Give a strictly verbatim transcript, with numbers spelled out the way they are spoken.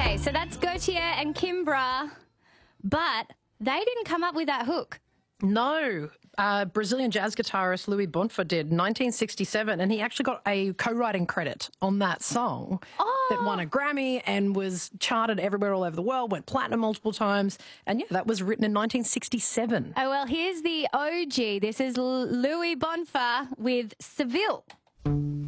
Okay, so that's Gautier and Kimbra, but they didn't come up with that hook. No. Uh, Brazilian jazz guitarist Louis Bonfa did, nineteen sixty-seven, and he actually got a co-writing credit on that song Oh. that won a Grammy and was charted everywhere all over the world, went platinum multiple times, and yeah, that was written in nineteen sixty-seven. Oh, well, here's the O G. This is Louis Bonfa with Seville.